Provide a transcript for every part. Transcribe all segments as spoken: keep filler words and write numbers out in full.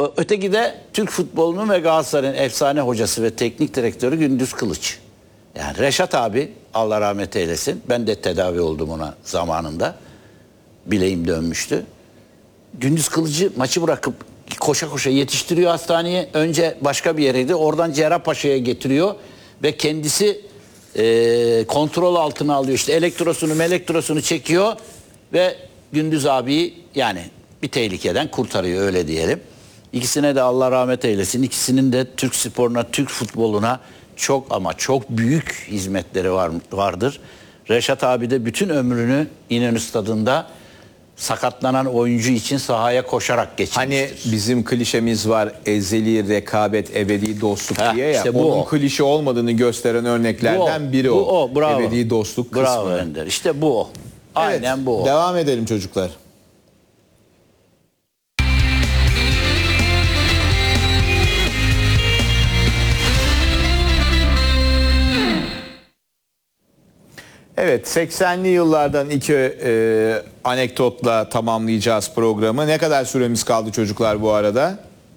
Ö- Öteki de Türk futbolunun ve Galatasaray'ın efsane hocası ve teknik direktörü Gündüz Kılıç. Yani Reşat abi Allah rahmet eylesin. Ben de tedavi oldum ona zamanında. Bileğim dönmüştü. Gündüz Kılıcı maçı bırakıp koşa koşa yetiştiriyor hastaneye. Önce başka bir yereydi. Oradan Cerrahpaşa'ya getiriyor. Ve kendisi e, kontrol altına alıyor. İşte elektrosunu elektrosunu çekiyor. Ve Gündüz abiyi yani bir tehlikeden kurtarıyor öyle diyelim. İkisine de Allah rahmet eylesin. İkisinin de Türk sporuna, Türk futboluna çok ama çok büyük hizmetleri var, vardır. Reşat abi de bütün ömrünü İnönü Stadı'nda sakatlanan oyuncu için sahaya koşarak geçirmiştir. Hani bizim klişemiz var, ezeli rekabet, ebedi dostluk Heh, diye ya. işte bu onun o. klişe olmadığını gösteren örneklerden Bu o, biri o. bu o, bravo. Ebedi dostluk Bravo kısmı. Ender. İşte bu o. Aynen Evet, bu o. devam edelim çocuklar. Evet, seksenli yıllardan iki e, anekdotla tamamlayacağız programı. Ne kadar süremiz kaldı çocuklar bu arada?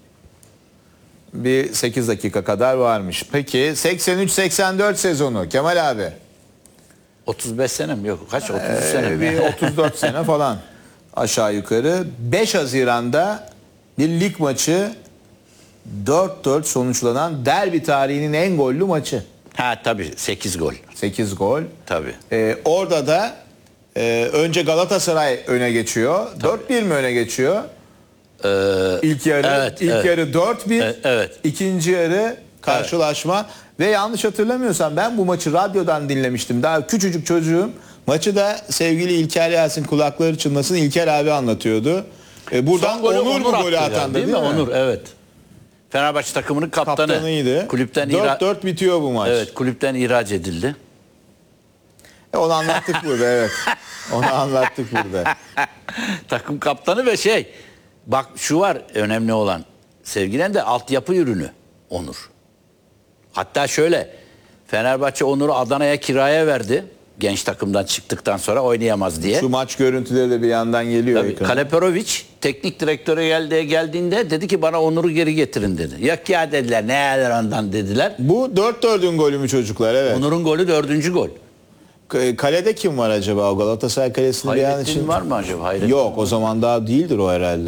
Bir sekiz dakika kadar varmış. Peki seksen üç seksen dört sezonu Kemal abi. otuz beş sene mi? Yok kaç? otuz üç sene Ee, mi? bir otuz dört sene falan aşağı yukarı. beş Haziran'da bir lig maçı dört dört sonuçlanan derbi tarihinin en gollü maçı. Ha tabii sekiz gol. sekiz gol. Tabii. Ee, orada da e, önce Galatasaray öne geçiyor. dört bir mi öne geçiyor? Ee, İlk yarı evet, ilk evet. yarı dört bir. E- evet. İkinci yarı karşılaşma ve yanlış hatırlamıyorsam ben bu maçı radyodan dinlemiştim. Daha küçücük çocuğum. Maçı da sevgili İlker Yasin kulakları çınlasın İlker abi anlatıyordu. Ee, buradan Son golü Onur mu attı golü galiba, atan değil mi? Onur evet. Fenerbahçe takımının kaptanı. kaptanıydı. Kulüpten ihra- dört dört bitiyor bu maç. Evet, kulüpten ihraç edildi. E, onu anlattık burada evet. Onu anlattık burada. Takım kaptanı ve şey bak şu var önemli olan sevgilen de altyapı ürünü Onur. Hatta şöyle Fenerbahçe Onur'u Adana'ya kiraya verdi. Genç takımdan çıktıktan sonra oynayamaz diye. Şu maç görüntüleri de bir yandan geliyor. Tabii, ekrana. Kaleperovic teknik direktöre geldi, geldiğinde dedi ki bana Onur'u geri getirin dedi. Yok ya dediler ne eder ondan dediler. Bu dört dördün golü mü çocuklar? Evet. Onur'un golü dördüncü gol. K- Kalede kim var acaba? O Galatasaray kalesinde bir an Hayrettin için. var mı acaba? Hayrettin Yok o zaman daha değildir o herhalde.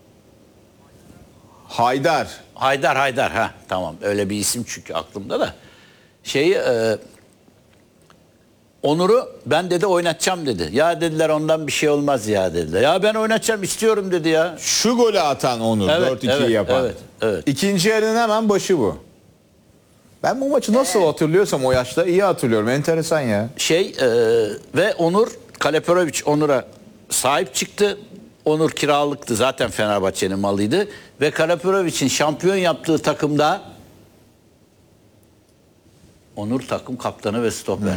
Haydar. Haydar Haydar ha tamam öyle bir isim çünkü aklımda da. Şeyi e, Onur'u ben dedi oynatacağım dedi. Ya dediler ondan bir şey olmaz ya dediler. Ya ben oynatacağım istiyorum dedi ya. Şu golü atan Onur. Evet, dört ikiyi evet, yapan. evet, evet. İkinci yarının hemen başı bu. Ben bu maçı nasıl hatırlıyorsam o yaşta iyi hatırlıyorum. Enteresan ya. Şey e, ve Onur Kaleperovic Onur'a sahip çıktı. Onur kiralıktı zaten Fenerbahçe'nin malıydı. Ve Kaleperovic'in şampiyon yaptığı takımda Onur takım kaptanı ve stoper.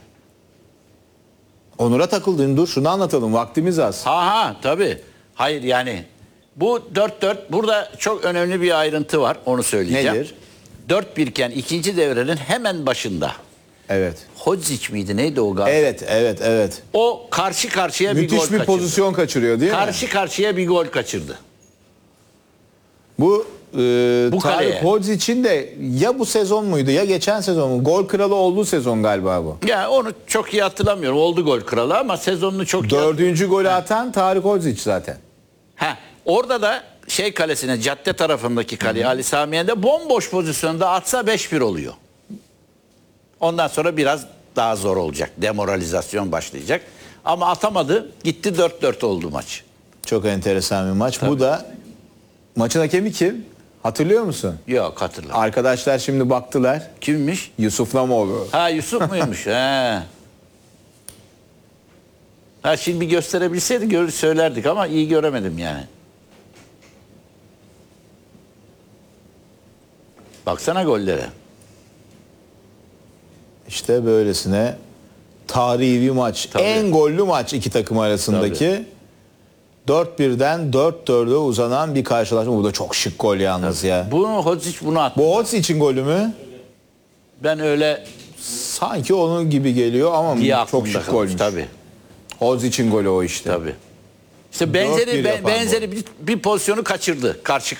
Onur'a takıldın. Dur şunu anlatalım. Vaktimiz az. Ha ha tabii. Hayır yani bu dört dört burada çok önemli bir ayrıntı var onu söyleyeceğim. Nedir? dört bir iken ikinci devrenin hemen başında. Evet. Hodzic miydi neydi o galiba? Evet, evet, evet. O karşı karşıya bir gol Müthiş bir kaçırdı. pozisyon kaçırıyor değil mi? Karşı karşıya bir gol kaçırdı. Bu, e, Bu kaleye. Tarık Hodzic için de ya bu sezon muydu ya geçen sezon mu? Gol kralı olduğu sezon galiba bu. Ya onu çok iyi hatırlamıyorum. Oldu gol kralı ama sezonunu çok iyi. Dördüncü golü atan Tarık Hodzic zaten. Ha, orada da şey kalesine cadde tarafındaki kaleye Ali Samiye'de bomboş pozisyonda atsa beş bir oluyor. Ondan sonra biraz daha zor olacak. Demoralizasyon başlayacak. Ama atamadı. Gitti dört dört oldu maç. Çok enteresan bir maç. Bu da maçın hakemi kim? Hatırlıyor musun? Yok hatırlamıyorum. Arkadaşlar şimdi baktılar. Kimmiş? Yusuf Namoğlu. Ha Yusuf muymuş? He. Ha şimdi bir gösterebilseydi görür söylerdik ama iyi göremedim yani. Baksana gollere. İşte böylesine tarihi bir maç. Tabii. En gollü maç iki takım arasındaki. dört birden dört dörde uzanan bir karşılaşma. Bu da çok şık gol yalnız ya. Bunu Hodzic bunu attı. Bu Hodzic için golü mü? Ben öyle Sanki onun gibi geliyor ama diye çok aklımda şık kalmış. golmüş. Tabii. Hodzic'in golü o işte. Tabii. İşte benzeri bir be- yapan benzeri bir, bir pozisyonu kaçırdı. Karşı